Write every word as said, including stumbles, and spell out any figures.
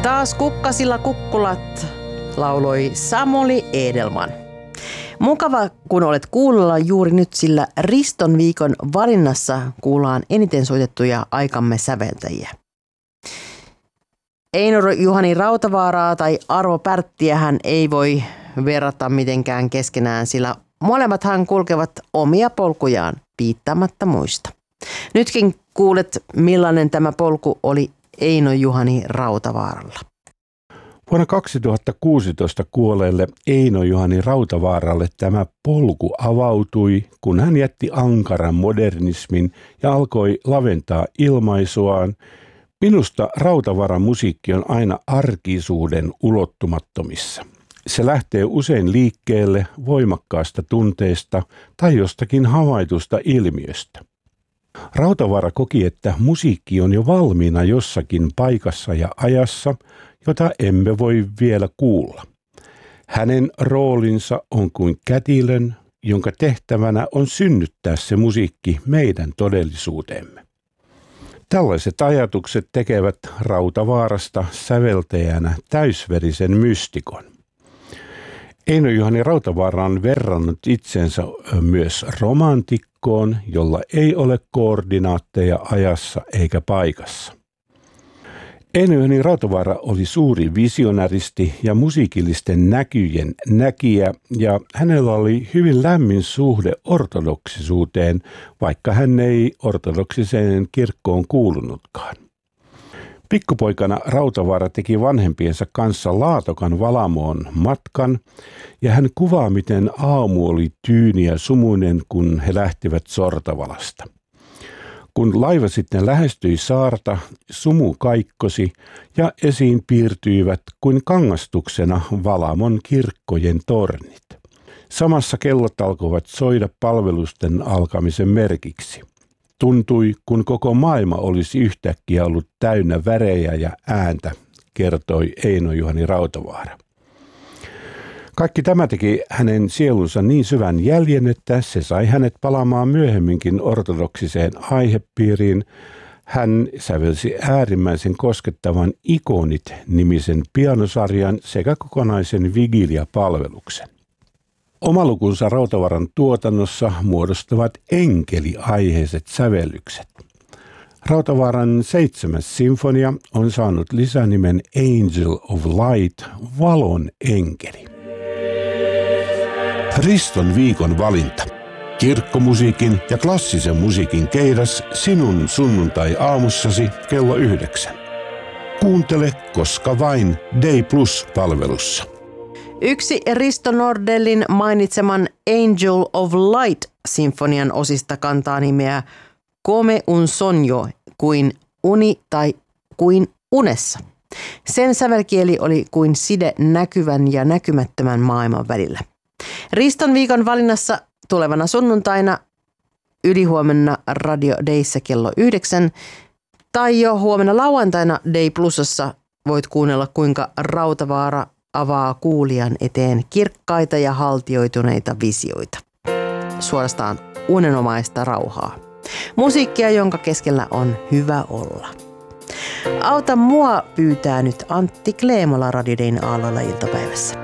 Taas kukkasilla kukkulat, lauloi Samuli Edelman. Mukava, kun olet kuulolla juuri nyt, sillä Riston viikon valinnassa kuullaan eniten soitettuja aikamme säveltäjiä. Eino Juhani Rautavaaraa tai Arvo Pärttiä hän ei voi verrata mitenkään keskenään, sillä molemmathan kulkevat omia polkujaan piittaamatta muista. Nytkin kuulet, millainen tämä polku oli Eino Juhani Rautavaaralla. Vuonna kaksituhattakuusitoista kuolleelle Eino Juhani Rautavaaralle tämä polku avautui, kun hän jätti ankaran modernismin ja alkoi laventaa ilmaisuaan. Minusta Rautavaaran musiikki on aina arkisuuden ulottumattomissa. Se lähtee usein liikkeelle voimakkaasta tunteesta tai jostakin havaitusta ilmiöstä. Rautavaara koki, että musiikki on jo valmiina jossakin paikassa ja ajassa, jota emme voi vielä kuulla. Hänen roolinsa on kuin kätilön, jonka tehtävänä on synnyttää se musiikki meidän todellisuuteemme. Tällaiset ajatukset tekevät Rautavaarasta säveltäjänä täysverisen mystikon. Eino Juhani Rautavaara on verrannut itsensä myös romantikkoon, jolla ei ole koordinaatteja ajassa eikä paikassa. Eino Juhani Rautavaara oli suuri visionäristi ja musiikillisten näkyjen näkijä, ja hänellä oli hyvin lämmin suhde ortodoksisuuteen, vaikka hän ei ortodoksiseen kirkkoon kuulunutkaan. Pikkupoikana Rautavaara teki vanhempiensa kanssa Laatokan Valamoon matkan, ja hän kuvaa, miten aamu oli tyyni ja sumuinen, kun he lähtivät Sortavalasta. Kun laiva sitten lähestyi saarta, sumu kaikkosi ja esiin piirtyivät kuin kangastuksena Valamon kirkkojen tornit. Samassa kellot alkoivat soida palvelusten alkamisen merkiksi. Tuntui, kun koko maailma olisi yhtäkkiä ollut täynnä värejä ja ääntä, kertoi Eino Juhani Rautavaara. Kaikki tämä teki hänen sielunsa niin syvän jäljen, että se sai hänet palaamaan myöhemminkin ortodoksiseen aihepiiriin. Hän sävelsi äärimmäisen koskettavan Ikonit-nimisen pianosarjan sekä kokonaisen vigilia-palveluksen. Oma lukunsa Rautavaaran tuotannossa muodostavat enkeli-aiheiset sävellykset. Rautavaaran seitsemäs sinfonia on saanut lisänimen Angel of Light, valon enkeli. Riston viikon valinta. Kirkkomusiikin ja klassisen musiikin keidas sinun sunnuntai-aamussasi kello yhdeksän. Kuuntele koska vain Day Plus-palvelussa. Yksi Risto Nordellin mainitseman Angel of Light-sinfonian osista kantaa nimeä Come un sogno, kuin uni tai kuin unessa. Sen sävelkieli oli kuin side näkyvän ja näkymättömän maailman välillä. Riston viikon valinnassa tulevana sunnuntaina ylihuomenna Radio Dayssä kello yhdeksän tai jo huomenna lauantaina Day Plusassa voit kuunnella, kuinka Rautavaara avaa kuulijan eteen kirkkaita ja haltioituneita visioita. Suorastaan unenomaista rauhaa. Musiikkia, jonka keskellä on hyvä olla. Auta mua pyytää nyt Antti Kleemola Radio Dayn aalloilla iltapäivässä.